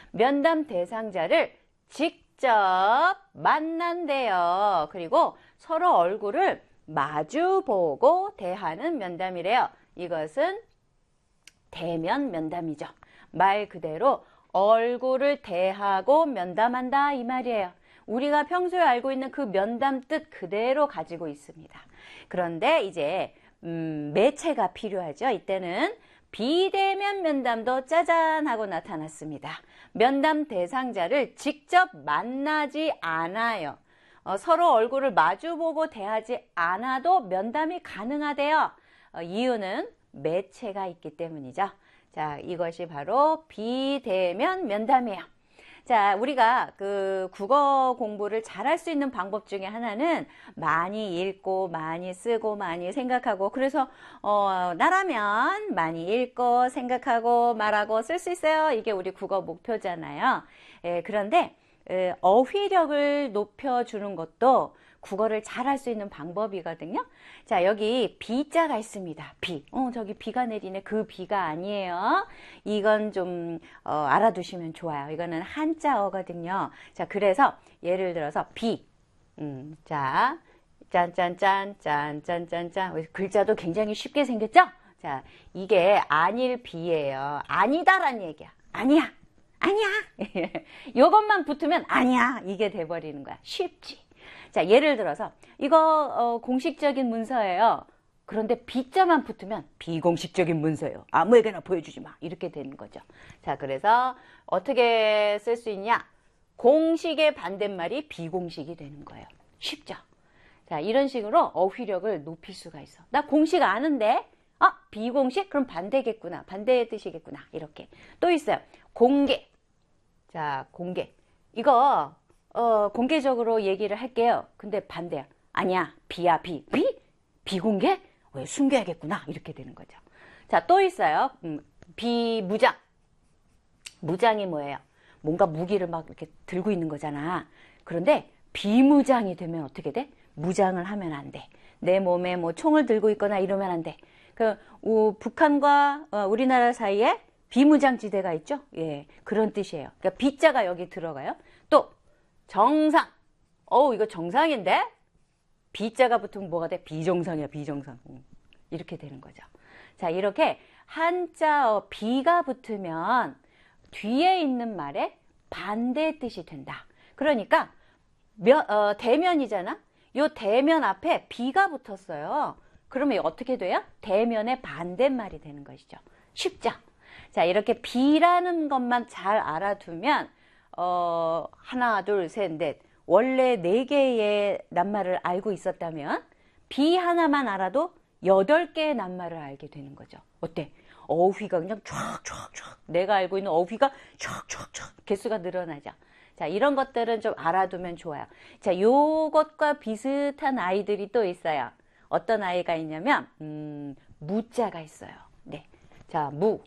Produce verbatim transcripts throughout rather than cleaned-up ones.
면담 대상자를 직접 만난대요. 그리고 서로 얼굴을 마주보고 대하는 면담이래요. 이것은 대면 면담이죠. 말 그대로 얼굴을 대하고 면담한다 이 말이에요. 우리가 평소에 알고 있는 그 면담 뜻 그대로 가지고 있습니다. 그런데 이제 음, 매체가 필요하죠. 이때는 비대면 면담도 짜잔 하고 나타났습니다. 면담 대상자를 직접 만나지 않아요. 어, 서로 얼굴을 마주보고 대하지 않아도 면담이 가능하대요. 어, 이유는 매체가 있기 때문이죠. 자, 이것이 바로 비대면 면담이에요. 자, 우리가 그 국어 공부를 잘할 수 있는 방법 중에 하나는 많이 읽고 많이 쓰고 많이 생각하고, 그래서 어, 나라면 많이 읽고 생각하고 말하고 쓸 수 있어요. 이게 우리 국어 목표잖아요. 예, 그런데 에, 어휘력을 높여주는 것도 국어를 잘할 수 있는 방법이거든요. 자, 여기 비자가 있습니다. 비. 어, 저기 비가 내리네. 그 비가 아니에요. 이건 좀 어, 알아두시면 좋아요. 이거는 한자어거든요. 자, 그래서 예를 들어서 비. 음, 자, 짠짠짠, 짠짠짠짠. 글자도 굉장히 쉽게 생겼죠? 자, 이게 아닐 비예요. 아니다란 얘기야. 아니야. 아니야. 이것만 붙으면 아니야. 이게 돼버리는 거야. 쉽지. 자, 예를 들어서 이거 어, 공식적인 문서예요. 그런데 비자만 붙으면 비공식적인 문서예요. 아무에게나 보여주지 마. 이렇게 되는 거죠. 자, 그래서 어떻게 쓸 수 있냐? 공식의 반대말이 비공식이 되는 거예요. 쉽죠? 자, 이런 식으로 어휘력을 높일 수가 있어. 나 공식 아는데 아, 비공식? 그럼 반대겠구나. 반대의 뜻이겠구나. 이렇게. 또 있어요. 공개. 자, 공개. 이거 어, 공개적으로 얘기를 할게요. 근데 반대야. 아니야. 비야, 비. 비? 비공개? 왜 숨겨야겠구나. 이렇게 되는 거죠. 자, 또 있어요. 음, 비무장. 무장이 뭐예요? 뭔가 무기를 막 이렇게 들고 있는 거잖아. 그런데 비무장이 되면 어떻게 돼? 무장을 하면 안 돼. 내 몸에 뭐 총을 들고 있거나 이러면 안 돼. 그, 우, 북한과 어, 우리나라 사이에 비무장지대가 있죠? 예, 그런 뜻이에요. 그러니까 비자가 여기 들어가요. 또, 정상. 어우, 이거 정상인데? 비자가 붙으면 뭐가 돼? 비정상이야, 비정상. 이렇게 되는 거죠. 자, 이렇게 한자어 비가 붙으면 뒤에 있는 말에 반대 뜻이 된다. 그러니까 면, 어, 대면이잖아? 요 대면 앞에 비가 붙었어요. 그러면 어떻게 돼요? 대면의 반대말이 되는 것이죠. 쉽죠? 자, 이렇게 비라는 것만 잘 알아두면 어, 하나, 둘, 셋, 넷. 원래 네 개의 낱말을 알고 있었다면 비 하나만 알아도 여덟 개의 낱말을 알게 되는 거죠. 어때? 어휘가 그냥 촥촥촥. 내가 알고 있는 어휘가 촥촥촥. 개수가 늘어나죠. 자, 이런 것들은 좀 알아두면 좋아요. 자, 요것과 비슷한 아이들이 또 있어요. 어떤 아이가 있냐면, 음, 무자가 있어요. 네. 자, 무.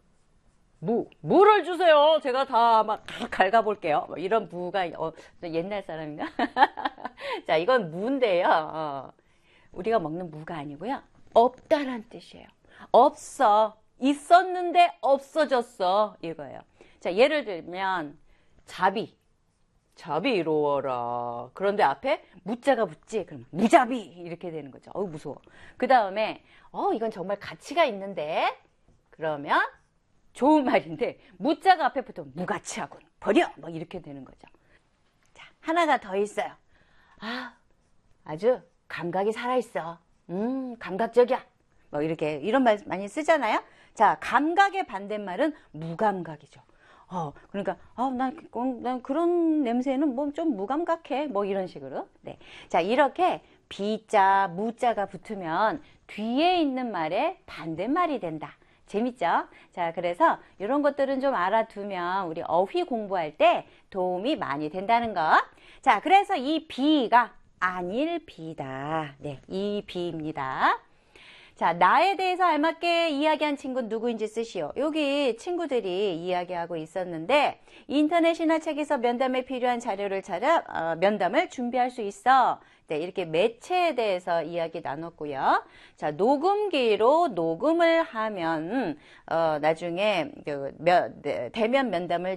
무, 무를 주세요. 제가 다 막 갉아볼게요. 이런 무가 어, 옛날 사람인가? 자, 이건 무인데요. 어, 우리가 먹는 무가 아니고요. 없다란 뜻이에요. 없어. 있었는데 없어졌어. 이거예요. 자, 예를 들면 자비. 자비 이루어라. 그런데 앞에 무자가 붙지. 그럼 무자비 이렇게 되는 거죠. 어우, 무서워. 그 다음에 어, 이건 정말 가치가 있는데. 그러면 좋은 말인데 무자가 앞에 붙으면 무가치하군. 버려. 막 이렇게 되는 거죠. 자, 하나가 더 있어요. 아, 아주 감각이 살아있어. 음, 감각적이야. 뭐 이렇게 이런 말 많이 쓰잖아요. 자, 감각의 반대말은 무감각이죠. 어, 그러니까 아, 난, 난 그런 냄새는 뭐 좀 무감각해. 뭐 이런 식으로. 네. 자, 이렇게 비자, 무자가 붙으면 뒤에 있는 말의 반대말이 된다. 재밌죠? 자, 그래서 이런 것들은 좀 알아두면 우리 어휘 공부할 때 도움이 많이 된다는 거. 자, 그래서 이 비가 아닐 비다. 네, 이 비입니다. 자, 나에 대해서 알맞게 이야기한 친구는 누구인지 쓰시오. 여기 친구들이 이야기하고 있었는데 인터넷이나 책에서 면담에 필요한 자료를 찾아 어, 면담을 준비할 수 있어. 네, 이렇게 매체에 대해서 이야기 나눴고요. 자, 녹음기로 녹음을 하면 어, 나중에 그 면, 네, 대면 면담을